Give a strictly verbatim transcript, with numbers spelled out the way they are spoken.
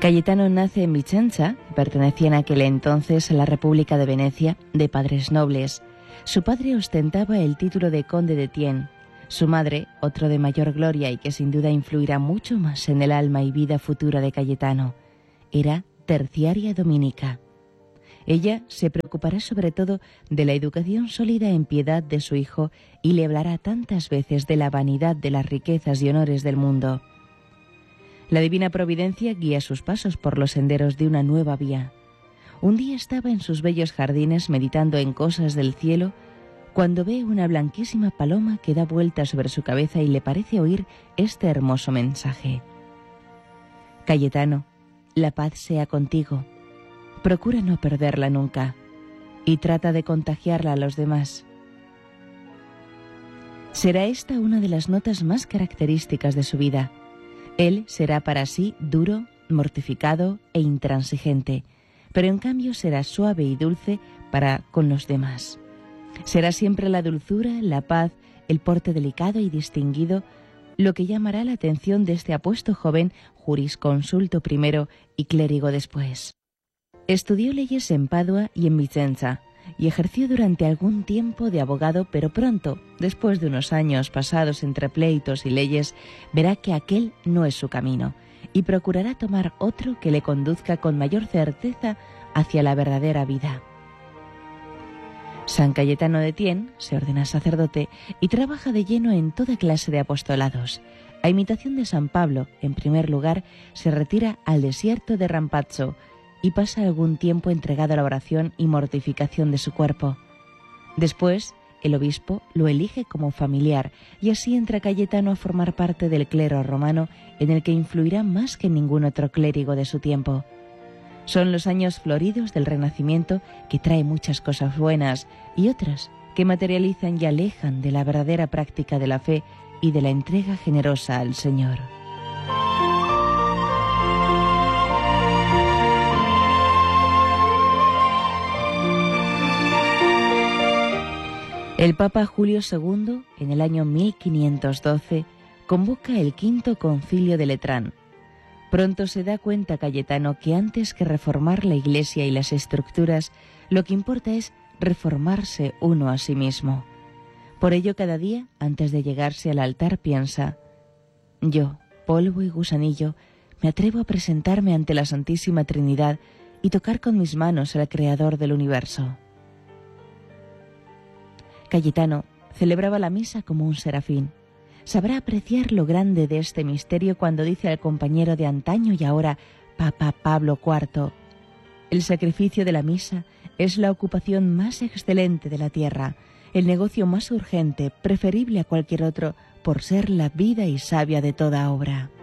Cayetano nace en Vicenza, que pertenecía en aquel entonces a la República de Venecia, de padres nobles. Su padre ostentaba el título de conde de Thiene, su madre, otro de mayor gloria y que sin duda influirá mucho más en el alma y vida futura de Cayetano, era terciaria dominica. Ella se preocupará sobre todo de la educación sólida en piedad de su hijo y le hablará tantas veces de la vanidad de las riquezas y honores del mundo. La divina providencia guía sus pasos por los senderos de una nueva vía. Un día estaba en sus bellos jardines meditando en cosas del cielo cuando ve una blanquísima paloma que da vueltas sobre su cabeza y le parece oír este hermoso mensaje: Cayetano, la paz sea contigo. Procura no perderla nunca y trata de contagiarla a los demás. Será esta una de las notas más características de su vida. Él será para sí duro, mortificado e intransigente, pero en cambio será suave y dulce para con los demás. Será siempre la dulzura, la paz, el porte delicado y distinguido lo que llamará la atención de este apuesto joven jurisconsulto primero y clérigo después. Estudió leyes en Padua y en Vicenza y ejerció durante algún tiempo de abogado, pero pronto, después de unos años pasados entre pleitos y leyes, verá que aquel no es su camino y procurará tomar otro que le conduzca con mayor certeza hacia la verdadera vida. San Cayetano de Thiene se ordena sacerdote y trabaja de lleno en toda clase de apostolados. A imitación de San Pablo, en primer lugar, se retira al desierto de Rampazzo y pasa algún tiempo entregado a la oración y mortificación de su cuerpo. Después, el obispo lo elige como familiar y así entra Cayetano a formar parte del clero romano en el que influirá más que ningún otro clérigo de su tiempo. Son los años floridos del Renacimiento que trae muchas cosas buenas y otras que materializan y alejan de la verdadera práctica de la fe y de la entrega generosa al Señor. El Papa Julio segundo, en el año mil quinientos doce, convoca el quinto concilio de Letrán. Pronto se da cuenta Cayetano que antes que reformar la Iglesia y las estructuras, lo que importa es reformarse uno a sí mismo. Por ello, cada día, antes de llegarse al altar, piensa: yo, polvo y gusanillo, me atrevo a presentarme ante la Santísima Trinidad y tocar con mis manos al Creador del universo. Cayetano celebraba la misa como un serafín. Sabrá apreciar lo grande de este misterio cuando dice al compañero de antaño y ahora Papa Pablo cuarto: el sacrificio de la misa es la ocupación más excelente de la tierra, el negocio más urgente, preferible a cualquier otro, por ser la vida y savia de toda obra.